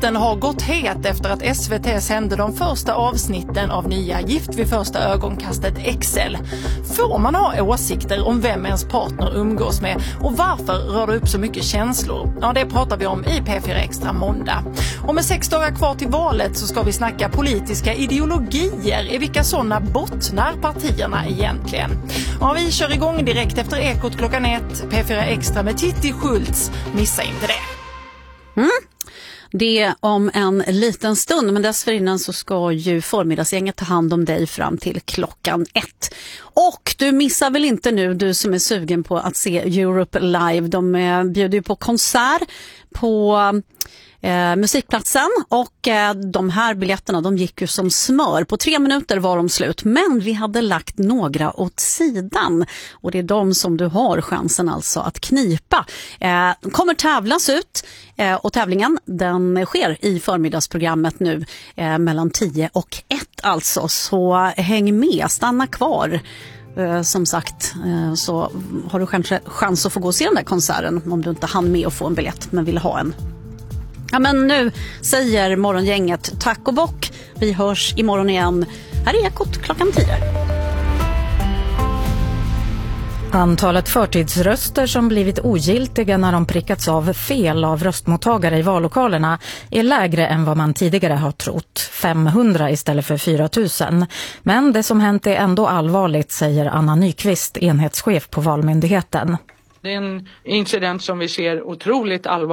Debatten har gått het efter att SVT sände de första avsnitten av nya Gift vid första ögonkastet XL. Får man ha åsikter om vem ens partner umgås med och varför rör det upp så mycket känslor? Ja, det pratar vi om i P4 Extra måndag. Och med 6 dagar kvar till valet så ska vi snacka politiska ideologier. I vilka sådana bottnar partierna egentligen? Ja, vi kör igång direkt efter Ekot klockan 1. P4 Extra med Titti Schultz. Missa inte det. Det om en liten stund, men dessförinnan så ska ju förmiddagsgänget ta hand om dig fram till klockan 1. Och du missar väl inte nu, du som är sugen på att se Europe live. De bjuder ju på konsert på musikplatsen och de här biljetterna de gick ju som smör. På 3 minuter var de slut, men vi hade lagt några åt sidan och det är de som du har chansen alltså att knipa. De kommer tävlas ut och tävlingen den sker i förmiddagsprogrammet nu mellan 10 och 1 alltså, så häng med, stanna kvar. Som sagt så har du kanske chans att få gå och se den där konserten om du inte hann med att få en biljett men vill ha en. Ja, men nu säger morgongänget tack och bock. Vi hörs imorgon igen. Här är Ekot klockan 10. Antalet förtidsröster som blivit ogiltiga när de prickats av fel av röstmottagare i vallokalerna är lägre än vad man tidigare har trott. 500 istället för 4000. Men det som hänt är ändå allvarligt, säger Anna Nyqvist, enhetschef på Valmyndigheten. Det är en incident som vi ser otroligt allvarligt.